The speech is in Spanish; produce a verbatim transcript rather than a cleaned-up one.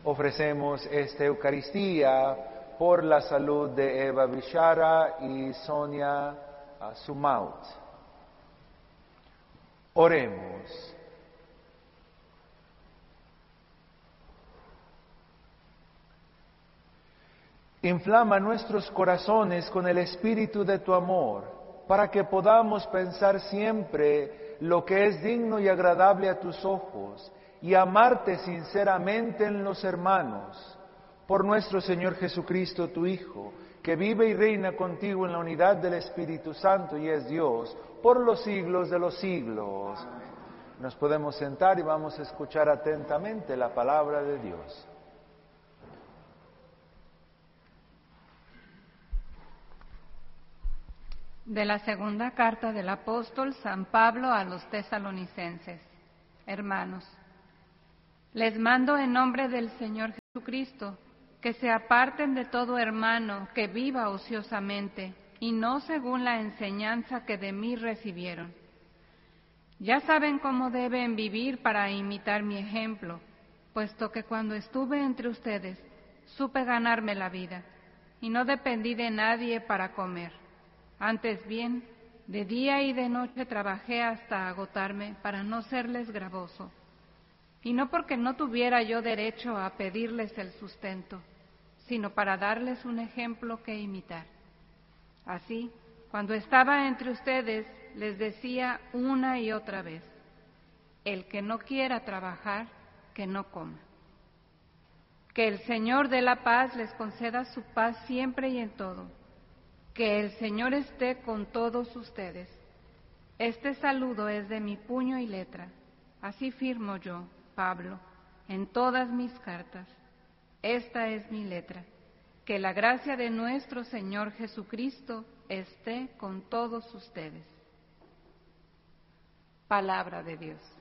Ofrecemos esta Eucaristía por la salud de Eva Bishara y Sonia Sumaut. Oremos. Inflama nuestros corazones con el espíritu de tu amor, para que podamos pensar siempre lo que es digno y agradable a tus ojos, y amarte sinceramente en los hermanos. Por nuestro Señor Jesucristo, tu Hijo, que vive y reina contigo en la unidad del Espíritu Santo y es Dios, por los siglos de los siglos. Nos podemos sentar y vamos a escuchar atentamente la palabra de Dios. De la segunda carta del apóstol San Pablo a los tesalonicenses. Hermanos, les mando en nombre del Señor Jesucristo que se aparten de todo hermano que viva ociosamente y no según la enseñanza que de mí recibieron. Ya saben cómo deben vivir para imitar mi ejemplo, puesto que cuando estuve entre ustedes supe ganarme la vida y no dependí de nadie para comer. Antes bien, de día y de noche trabajé hasta agotarme para no serles gravoso, y no porque no tuviera yo derecho a pedirles el sustento, sino para darles un ejemplo que imitar. Así, cuando estaba entre ustedes, les decía una y otra vez, el que no quiera trabajar, que no coma. Que el Señor de la paz les conceda su paz siempre y en todo. Que el Señor esté con todos ustedes. Este saludo es de mi puño y letra. Así firmo yo, Pablo, en todas mis cartas. Esta es mi letra. Que la gracia de nuestro Señor Jesucristo esté con todos ustedes. Palabra de Dios.